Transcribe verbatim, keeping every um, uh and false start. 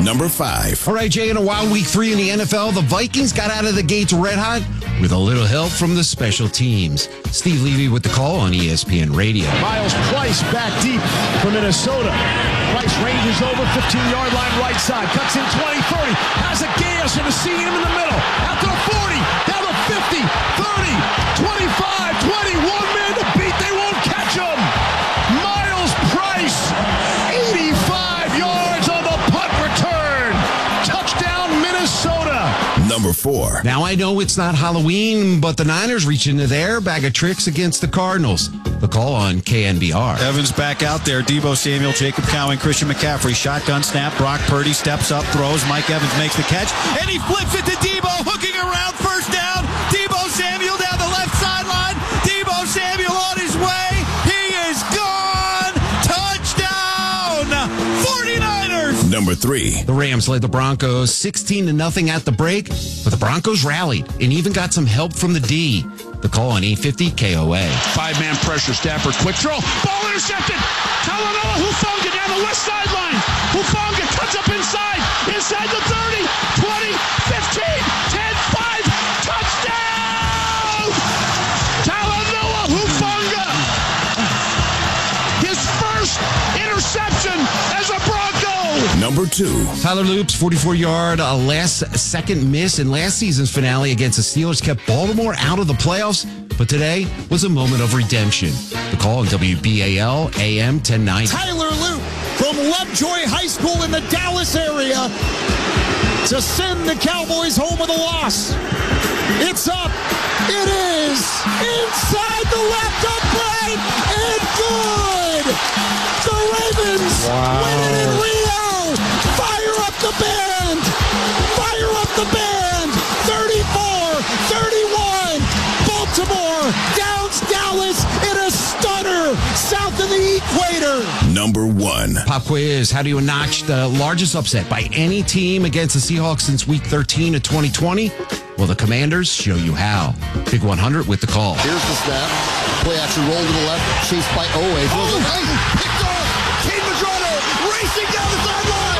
Number five. All right, Jay, in a wild week three in the N F L, the Vikings got out of the gates red hot with a little help from the special teams. Steve Levy with the call on E S P N Radio. Miles Price back deep from Minnesota. Price ranges over fifteen-yard line right side. Cuts in twenty, thirty. Has a gas and a seam in the middle. Out to the forty. Down to fifty, thirty, twenty-five, twenty. One man to beat. They won't catch him. Miles Price, eighty-five yards on the punt return. Touchdown, Minnesota. Number four. Now, I know it's not Halloween, but the Niners reach into their bag of tricks against the Cardinals. The call on K N B R. Evans back out there. Deebo Samuel, Jacob Cowing, Christian McCaffrey. Shotgun snap. Brock Purdy steps up, throws. Mike Evans makes the catch. And he flips it to Deebo, hooking around. First down. Deebo Samuel down the left sideline. Deebo Samuel on his way. He is gone. Touchdown. forty-niners. Number three. The Rams led the Broncos sixteen to nothing at the break, but the Broncos rallied and even got some help from the D. The call on eight fifty K O A. Five-man pressure. Stafford quick throw. Ball intercepted. Talanoa Hufanga down the west sideline. Hufanga cuts up inside. Inside the thirty, twenty, fifteen, ten, five. Touchdown! Talanoa Hufanga. His first interception as a Bronco. Number two. Tyler Loop's forty-four-yard uh, last-second miss in last season's finale against the Steelers kept Baltimore out of the playoffs, but today was a moment of redemption. The call on W B A L A M ten ninety. Tyler Loop from Lovejoy High School in the Dallas area to send the Cowboys home with a loss. It's up. It is inside the left upright and good. The Ravens win it in Rio. Fire up the band. Fire up the band. thirty-four thirty-one. Baltimore downs Dallas in a stunner south of the equator. Number one. Pop quiz. How do you notch the largest upset by any team against the Seahawks since week thirteen of twenty twenty? Well, the Commanders show you how. Big one hundred with the call. Here's the snap. Play action roll to the left. Chased by Owe. Oh, nice. Picked off. Kate Madrano racing down the sideline.